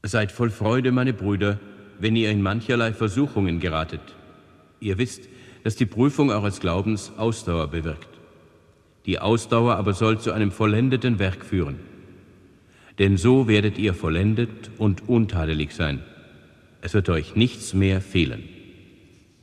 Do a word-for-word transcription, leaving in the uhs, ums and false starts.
Seid voll Freude, meine Brüder, wenn ihr in mancherlei Versuchungen geratet. Ihr wisst, dass die Prüfung eures Glaubens Ausdauer bewirkt. Die Ausdauer aber soll zu einem vollendeten Werk führen. Denn so werdet ihr vollendet und untadelig sein. Es wird euch nichts mehr fehlen.